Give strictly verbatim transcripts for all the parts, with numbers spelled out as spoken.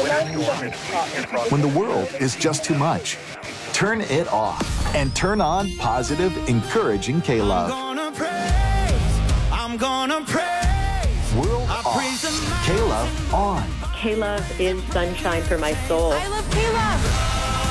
When the world is just too much, turn it off and turn on positive, encouraging K-Love. I'm gonna praise, I'm gonna praise. World I off, praise the K-Love on. K-Love is sunshine for my soul. I love K-Love.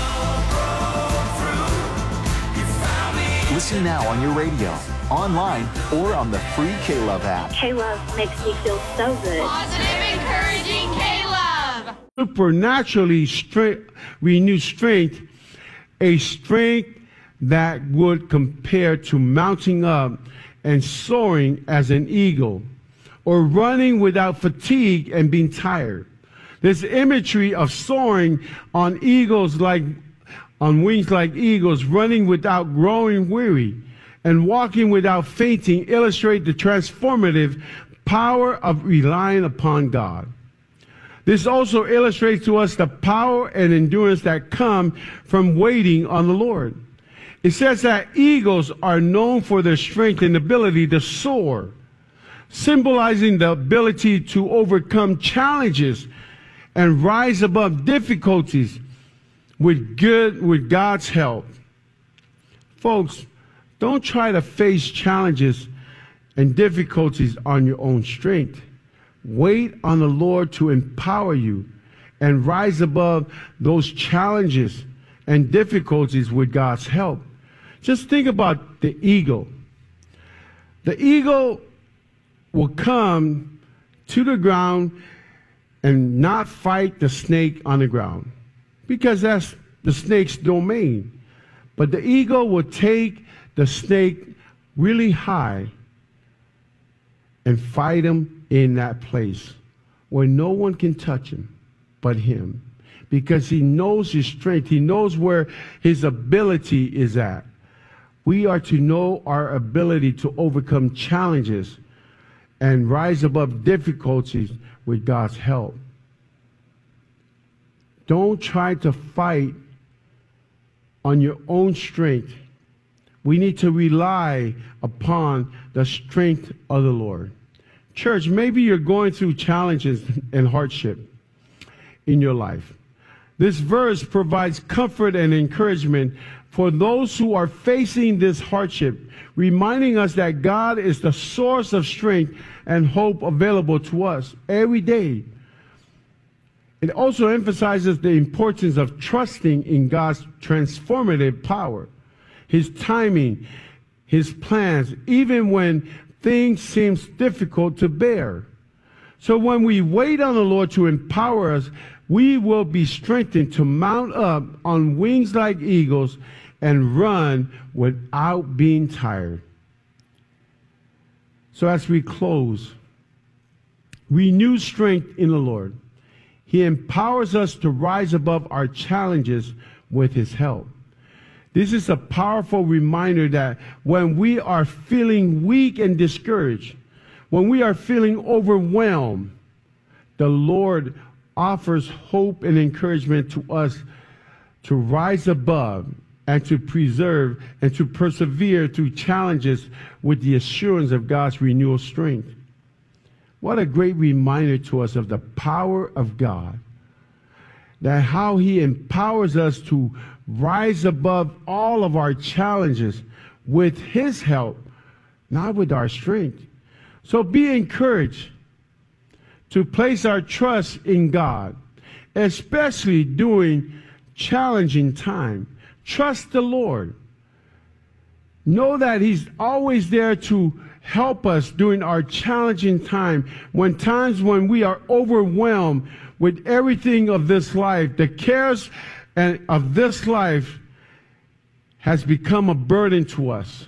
Listen now on your radio, online, or on the free K-Love app. K-Love makes me feel so good. Positive, encouraging K-Love. Supernaturally strength, renew strength, a strength that would compare to mounting up and soaring as an eagle, or running without fatigue and being tired. This imagery of soaring on eagles like on wings like eagles, running without growing weary, and walking without fainting illustrate the transformative power of relying upon God. This also illustrates to us the power and endurance that come from waiting on the Lord. It says that eagles are known for their strength and ability to soar, symbolizing the ability to overcome challenges and rise above difficulties with good, with God's help. Folks, don't try to face challenges and difficulties on your own strength. Wait on the Lord to empower you and rise above those challenges and difficulties with God's help. Just think about the eagle. The eagle will come to the ground and not fight the snake on the ground, because that's the snake's domain. But the eagle will take the snake really high and fight him in that place where no one can touch him but him, because he knows his strength. He knows where his ability is at. We are to know our ability to overcome challenges and rise above difficulties with God's help. Don't try to fight on your own strength. We need to rely upon the strength of the Lord. Church, maybe you're going through challenges and hardship in your life. This verse provides comfort and encouragement for those who are facing this hardship, reminding us that God is the source of strength and hope available to us every day. It also emphasizes the importance of trusting in God's transformative power, His timing, His plans, even when things seem difficult to bear. So when we wait on the Lord to empower us, we will be strengthened to mount up on wings like eagles and run without being tired. So as we close, renew strength in the Lord. He empowers us to rise above our challenges with His help. This is a powerful reminder that when we are feeling weak and discouraged, when we are feeling overwhelmed, the Lord offers hope and encouragement to us to rise above and to preserve and to persevere through challenges with the assurance of God's renewal strength. What a great reminder to us of the power of God, that how He empowers us to rise above all of our challenges with His help, not with our strength. So be encouraged to place our trust in God, especially during challenging time. Trust the Lord. Know that He's always there to help us during our challenging time, when times when we are overwhelmed with everything of this life. The cares and of this life has become a burden to us.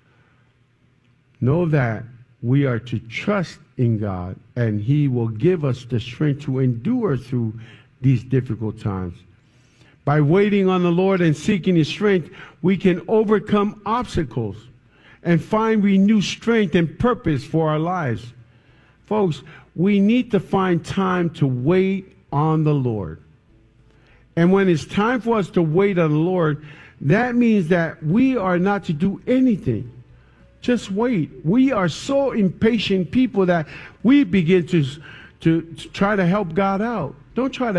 Know that we are to trust in God, and He will give us the strength to endure through these difficult times. By waiting on the Lord and seeking His strength, we can overcome obstacles and find renewed strength and purpose for our lives. Folks, we need to find time to wait on the Lord. And when it's time for us to wait on the Lord, that means that we are not to do anything. Just wait. We are so impatient people that we begin to, to, to try to help God out. Don't try to